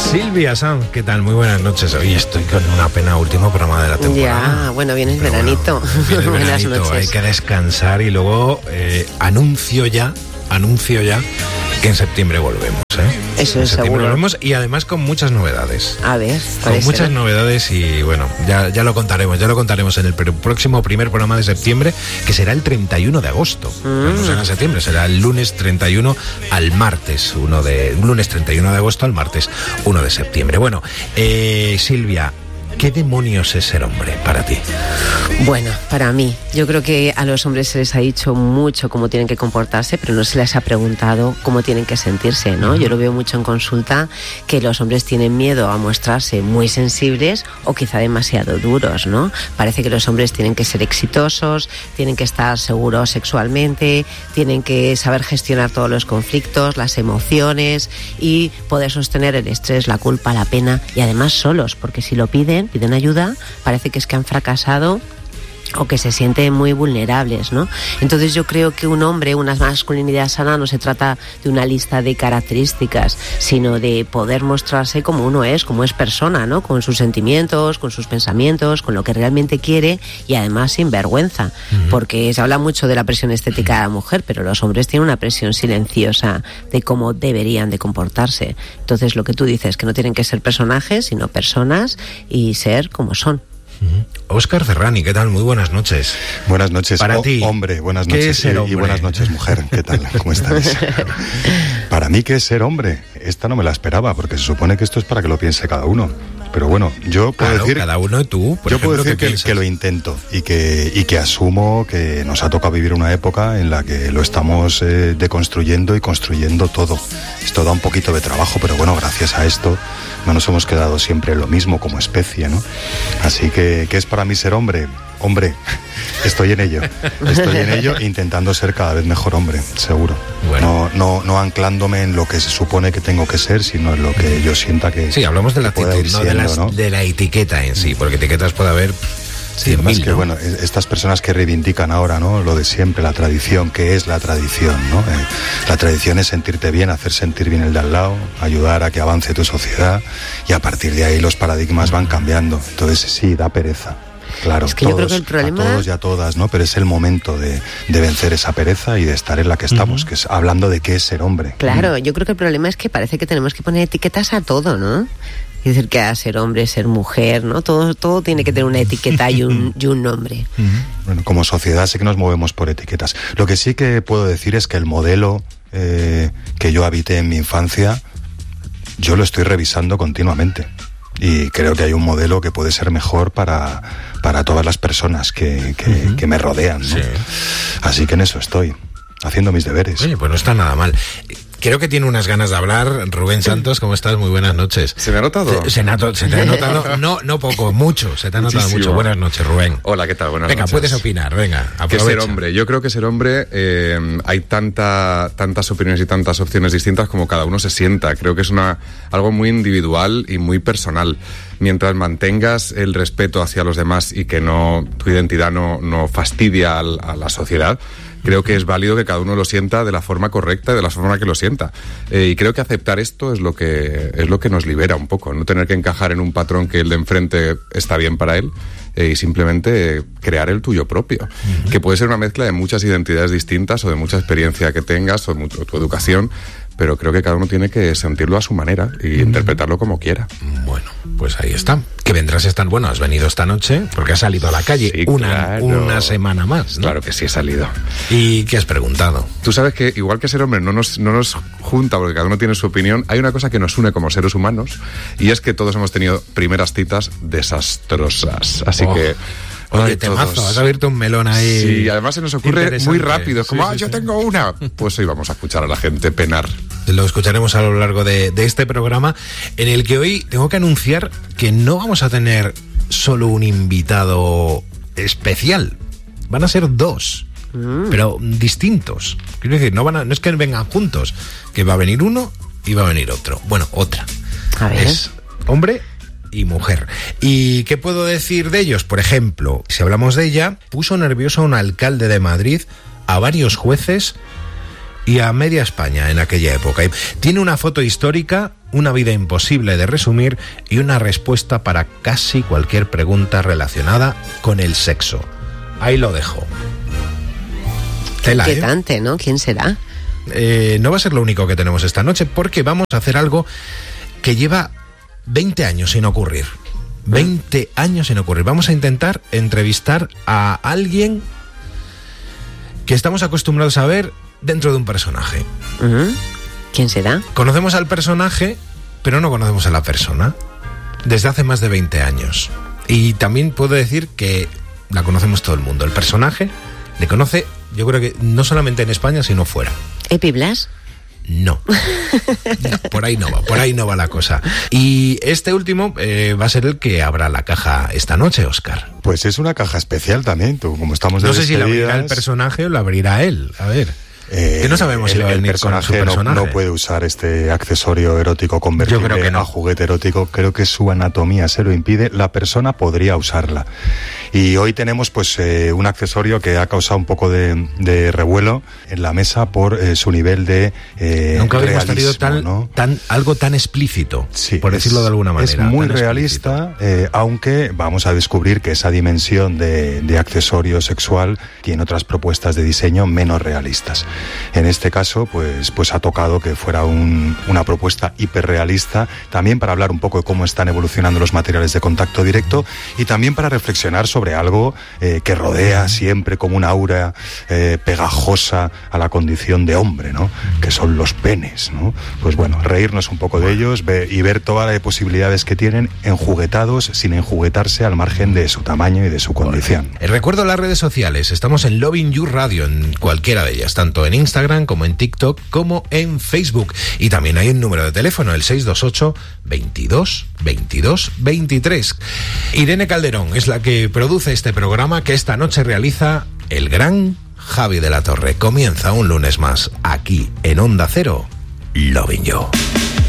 Silvia Sanz, ¿qué tal? Muy buenas noches. Hoy estoy con una pena, último programa de la temporada. Ya, bueno, viene el veranito. Bueno, viene el Buenas veranito, noches. hay que descansar y luego anuncio ya que en septiembre volvemos. Eso es seguro. Volvemos y además con muchas novedades. A ver, con muchas novedades y bueno, ya lo contaremos en el próximo primer programa de septiembre, que será el 31 de agosto. No será en septiembre, será el lunes 31 al martes, lunes 31 de agosto al martes 1 de septiembre. Bueno, Silvia, ¿qué demonios es ser hombre para ti? Bueno, para mí, yo creo que a los hombres se les ha dicho mucho cómo tienen que comportarse, pero no se les ha preguntado cómo tienen que sentirse, ¿no? Yo lo veo mucho en consulta, que los hombres tienen miedo a mostrarse muy sensibles o quizá demasiado duros, ¿no? Parece que los hombres tienen que ser exitosos, tienen que estar seguros sexualmente, tienen que saber gestionar todos los conflictos, las emociones y poder sostener el estrés, la culpa, la pena y además solos, porque si lo piden ayuda, parece que es que han fracasado o que se sienten muy vulnerables, ¿no? Entonces yo creo que un hombre, una masculinidad sana, no se trata de una lista de características, sino de poder mostrarse como uno es, como es persona, ¿no? Con sus sentimientos, con sus pensamientos, con lo que realmente quiere y además sin vergüenza, porque se habla mucho de la presión estética de la mujer, pero los hombres tienen una presión silenciosa de cómo deberían de comportarse. Entonces lo que tú dices, que no tienen que ser personajes, sino personas y ser como son. Óscar Ferrani, ¿qué tal? Muy buenas noches. Buenas noches. Para ti, hombre, buenas noches. Y buenas noches, mujer. ¿Qué tal? ¿Cómo estás? Para mí, ¿qué es ser hombre? Esta no me la esperaba, porque se supone que esto es para que lo piense cada uno. Pero bueno, yo puedo decir... cada uno tú, por ejemplo, puedo decir que lo intento y que asumo que nos ha tocado vivir una época en la que lo estamos deconstruyendo y construyendo todo. Esto da un poquito de trabajo, pero bueno, gracias a esto no nos hemos quedado siempre lo mismo como especie, ¿no? Así que, ¿qué es para mí ser hombre? Hombre, estoy en ello, intentando ser cada vez mejor hombre, seguro. Bueno. No anclándome en lo que se supone que tengo que ser, sino en lo que yo sienta que... Sí, hablamos de la actitud, de la etiqueta en sí, porque etiquetas puede haber... Sí, más que, bueno, estas personas que reivindican ahora, ¿no? Lo de siempre, la tradición, ¿qué es la tradición, no? La tradición es sentirte bien, hacer sentir bien el de al lado, ayudar a que avance tu sociedad y a partir de ahí los paradigmas van cambiando. Entonces sí, da pereza. Claro, es que todos, yo creo que el problema... a todos y a todas, ¿no? Pero es el momento de vencer esa pereza y de estar en la que estamos, que es hablando de qué es ser hombre. Claro, yo creo que el problema es que parece que tenemos que poner etiquetas a todo, ¿no? Es decir, que a ser hombre, ser mujer, ¿no? Todo tiene que tener una etiqueta y un nombre. Bueno, como sociedad sí que nos movemos por etiquetas. Lo que sí que puedo decir es que el modelo que yo habité en mi infancia, yo lo estoy revisando continuamente. Y creo que hay un modelo que puede ser mejor para todas las personas que me rodean, ¿no? Sí. Así que en eso estoy, haciendo mis deberes. Oye, pues no está nada mal. Creo que tiene unas ganas de hablar. Rubén Santos, ¿cómo estás? Muy buenas noches. ¿Se me ha notado? Se te ha notado, no poco, mucho. Se te ha notado mucho. Buenas noches, Rubén. Hola, ¿qué tal? Buenas noches. Venga, puedes opinar, venga, aprovecha. ¿Qué ser hombre? Yo creo que ser hombre, hay tantas opiniones y tantas opciones distintas como cada uno se sienta. Creo que es algo muy individual y muy personal. Mientras mantengas el respeto hacia los demás y que tu identidad no fastidia a la sociedad, creo que es válido que cada uno lo sienta de la forma correcta y de la forma que lo sienta. Y creo que aceptar esto es lo que nos libera un poco. No tener que encajar en un patrón que el de enfrente está bien para él y simplemente crear el tuyo propio. Que puede ser una mezcla de muchas identidades distintas o de mucha experiencia que tengas o tu educación, pero creo que cada uno tiene que sentirlo a su manera y interpretarlo como quiera. Bueno, pues ahí está. Que vendrás has venido esta noche porque has salido a la calle. Sí, una semana más, ¿no? Claro que sí, he salido. ¿Y qué has preguntado? Tú sabes que igual que ser hombre no nos junta porque cada uno tiene su opinión, hay una cosa que nos une como seres humanos y es que todos hemos tenido primeras citas desastrosas. Así que... Oye, temazo, has abierto un melón ahí. Sí, además se nos ocurre muy rápido. Es como, yo tengo una. Pues hoy vamos a escuchar a la gente penar. Lo escucharemos a lo largo de este programa, en el que hoy tengo que anunciar que no vamos a tener solo un invitado especial. Van a ser dos, pero distintos. Quiero decir, no es que vengan juntos, que va a venir uno y va a venir otro. Bueno, otra. A ver. Es hombre y mujer. ¿Y qué puedo decir de ellos? Por ejemplo, si hablamos de ella, puso nervioso a un alcalde de Madrid, a varios jueces y a media España en aquella época. Tiene una foto histórica una vida imposible de resumir y una respuesta para casi cualquier pregunta relacionada con el sexo. Ahí lo dejo. Tela, inquietante, ¿no? ¿Quién será? No va a ser lo único que tenemos esta noche, porque vamos a hacer algo que lleva 20 años sin ocurrir. 20 años sin ocurrir. Vamos a intentar entrevistar a alguien que estamos acostumbrados a ver dentro de un personaje. ¿Quién será? Conocemos al personaje, pero no conocemos a la persona. Desde hace más de 20 años. Y también puedo decir que la conocemos todo el mundo. El personaje le conoce, yo creo que no solamente en España, sino fuera. ¿Epi Blas? No, por ahí no va la cosa. Y este último va a ser el que abra la caja esta noche, Óscar. Pues es una caja especial también, tú, como estamos de No sé si la despedidas, abrirá el personaje o la abrirá él, a ver. Que no sabemos si va a venir con su personaje. No puede usar este accesorio erótico convertible Yo creo que no. a juguete erótico. Creo que su anatomía se lo impide. La persona podría usarla. Y hoy tenemos pues un accesorio que ha causado un poco de revuelo en la mesa por su nivel de nunca habíamos tenido ¿no? algo tan explícito, sí, por decirlo de alguna manera. Es muy realista, aunque vamos a descubrir que esa dimensión de accesorio sexual tiene otras propuestas de diseño menos realistas. En este caso, pues ha tocado que fuera una propuesta hiperrealista, también para hablar un poco de cómo están evolucionando los materiales de contacto directo y también para reflexionar sobre algo que rodea siempre como una aura pegajosa a la condición de hombre, ¿no? Que son los penes, ¿no? Pues bueno, reírnos un poco de ellos y ver todas las posibilidades que tienen enjuguetados sin enjuguetarse al margen de su tamaño y de su condición. Recuerdo las redes sociales, estamos en Loving You Radio, en cualquiera de ellas, tanto en Instagram como en TikTok como en Facebook, y también hay un número de teléfono, el 628 22 22 23. Irene Calderón es la que produce este programa que esta noche realiza el gran Javi de la Torre. Comienza un lunes más aquí en Onda Cero, Loving You.